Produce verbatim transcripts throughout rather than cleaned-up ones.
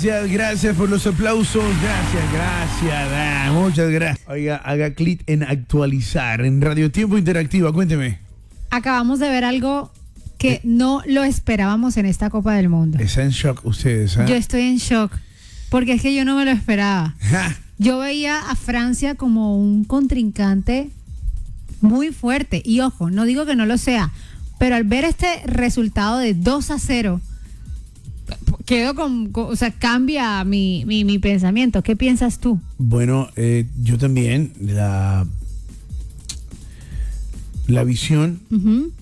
Gracias, gracias por los aplausos. Gracias, gracias. Ah, muchas gracias. Oiga, haga clic en actualizar en Radio Tiempo Interactiva. Cuénteme. Acabamos de ver algo que eh, no lo esperábamos en esta Copa del Mundo. Está en shock ustedes, ¿eh? Yo estoy en shock porque es que yo no me lo esperaba. Ja. Yo veía a Francia como un contrincante muy fuerte. Y ojo, no digo que no lo sea, pero al ver este resultado de dos a cero, quedo con, con o sea, cambia mi, mi, mi pensamiento. ¿Qué piensas tú? Bueno, eh, yo también, la, la visión, uh-huh.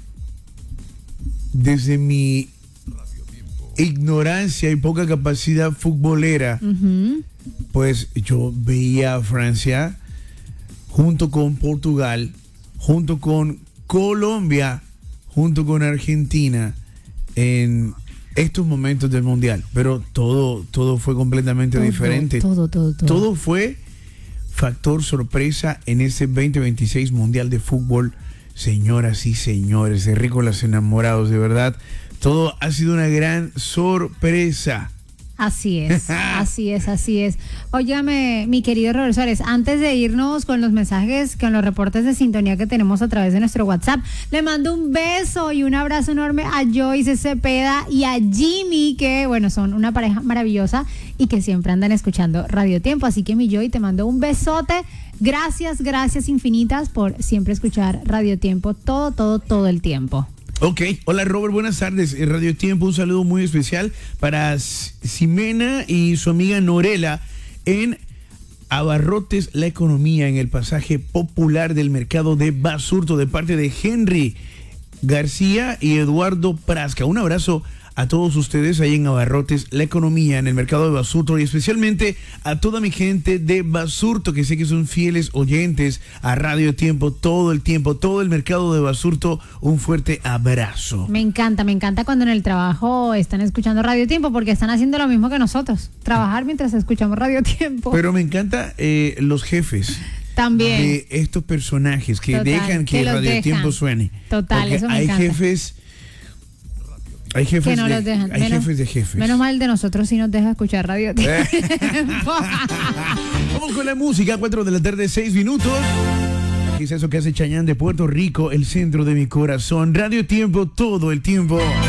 desde mi ignorancia y poca capacidad futbolera, uh-huh. pues yo veía a Francia junto con Portugal, junto con Colombia, junto con Argentina en estos momentos del Mundial, pero todo, todo fue completamente todo, diferente. Todo, todo, todo. Todo fue factor sorpresa en ese veinte veintiséis Mundial de Fútbol. Señoras y señores, de Rícolas Enamorados, de verdad, todo ha sido una gran sorpresa. Así es, así es, así es. Óyame, mi querido Robert Suárez, antes de irnos con los mensajes, con los reportes de sintonía que tenemos a través de nuestro WhatsApp, le mando un beso y un abrazo enorme a Joyce Cepeda y a Jimmy, que bueno, son una pareja maravillosa y que siempre andan escuchando Radio Tiempo. Así que mi Joy, te mando un besote. Gracias, gracias infinitas por siempre escuchar Radio Tiempo todo, todo, todo el tiempo. Ok, hola Robert, buenas tardes. En Radio Tiempo un saludo muy especial para Ximena y su amiga Norela en Abarrotes La Economía, en el pasaje popular del mercado de Basurto, de parte de Henry García y Eduardo Prasca. Un abrazo a todos ustedes ahí en Abarrotes La Economía, en el mercado de Basurto, y especialmente a toda mi gente de Basurto, que sé que son fieles oyentes a Radio Tiempo todo el tiempo, todo el mercado de Basurto. Un fuerte abrazo. Me encanta, me encanta cuando en el trabajo están escuchando Radio Tiempo, porque están haciendo lo mismo que nosotros, trabajar mientras escuchamos Radio Tiempo. Pero me encanta eh, los jefes también de estos personajes que Total, dejan que, que Radio dejan. Tiempo suene. Total, porque eso me hay encanta. jefes Hay jefes, que no de, los dejan. hay menos, jefes de jefes. Menos mal de nosotros si nos deja escuchar Radio Tiempo. Vamos con la música, cuatro de la tarde, seis minutos. ¿Qué es eso que hace Chayanne de Puerto Rico, el centro de mi corazón? Radio Tiempo todo el tiempo.